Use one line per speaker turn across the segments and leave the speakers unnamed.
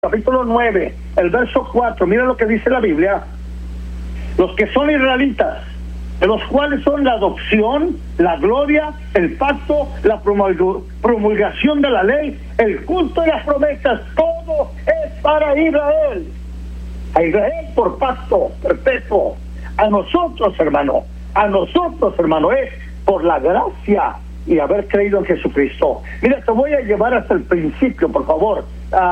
capítulo 9, el verso 4, mira lo que dice la Biblia. Los que son israelitas, de los cuales son la adopción, la gloria, el pacto, la promulgación de la ley, el culto y las promesas, todo es para Israel. A Israel por pacto perpetuo. A nosotros, hermano, es por la gracia y haber creído en Jesucristo. Mira, te voy a llevar hasta el principio, por favor.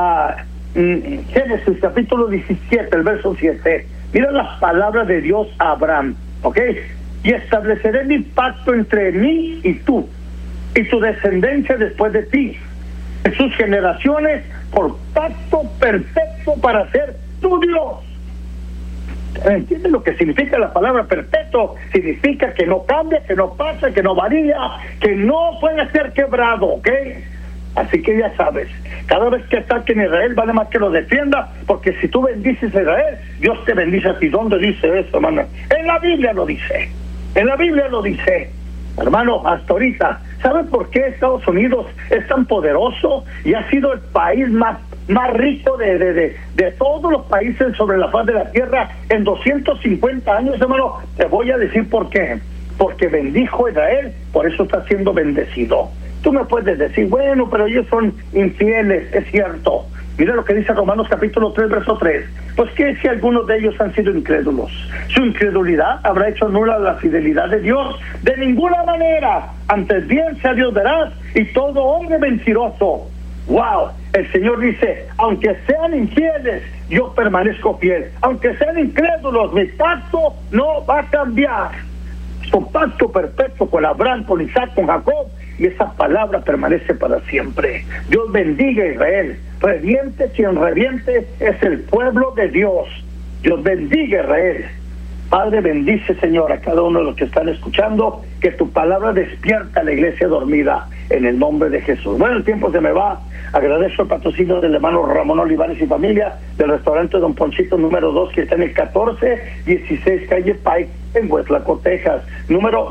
Génesis capítulo 17, el verso 7. Mira las palabras de Dios a Abraham, ¿ok? Y estableceré mi pacto entre mí y tú, y tu descendencia después de ti, en sus generaciones, por pacto perfecto para ser tu Dios. ¿Entiendes lo que significa la palabra perpetuo? Significa que no cambia, que no pasa, que no varía, que no puede ser quebrado, ¿ok? Así que ya sabes, cada vez que ataquen a Israel, vale más que lo defienda, porque si tú bendices a Israel, Dios te bendice a ti. ¿Dónde dice eso, hermano? En la Biblia lo dice. En la Biblia lo dice. Hermano, hasta ahorita, ¿sabe por qué Estados Unidos es tan poderoso y ha sido el país más rico de todos los países sobre la faz de la tierra en 250 años, hermano? Te voy a decir por qué. Porque bendijo a Israel, por eso está siendo bendecido. Tú me puedes decir, bueno, pero ellos son infieles, es cierto. Mira lo que dice Romanos capítulo 3, verso 3. Pues que si algunos de ellos han sido incrédulos, su incredulidad habrá hecho nula la fidelidad de Dios. De ninguna manera, antes bien sea Dios veraz y todo hombre mentiroso. ¡Wow! El Señor dice, aunque sean infieles, yo permanezco fiel. Aunque sean incrédulos, mi pacto no va a cambiar. Su pacto perfecto con Abraham, con Isaac, con Jacob, y esa palabra permanece para siempre. Dios bendiga a Israel. Reviente quien reviente es el pueblo de Dios. Dios bendiga a Israel. Padre, bendice, Señor, a cada uno de los que están escuchando, que tu palabra despierta a la iglesia dormida, en el nombre de Jesús. Bueno, el tiempo se me va. Agradezco el patrocinio del hermano Ramón Olivares y familia, del restaurante Don Ponchito número 2, que está en el 1416 calle Pike, en Westlaco, Texas, número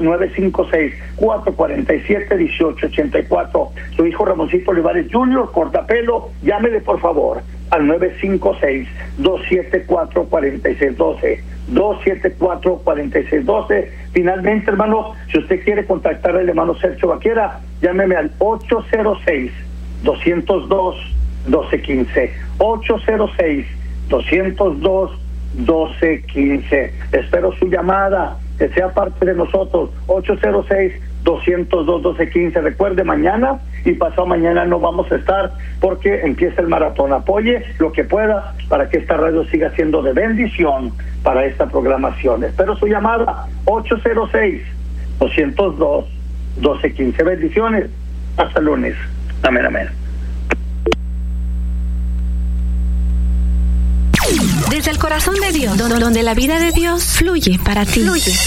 956-447-1884. Su hijo Ramoncito Olivares Jr., cortapelo, llámele por favor al 956-274-4612. 274-4612. Finalmente, hermano, si usted quiere contactar al hermano Sergio Vaquera, llámeme al 806-202-1215. 806-202-1215. Espero su llamada, que sea parte de nosotros. 806-202-1215. Recuerde, mañana y pasado mañana no vamos a estar porque empieza el maratón. Apoye lo que pueda para que esta radio siga siendo de bendición para esta programación. Espero su llamada. 806-202-1215. Bendiciones. Hasta el lunes. Amén, amén.
Desde el corazón de Dios, donde la vida de Dios fluye para ti.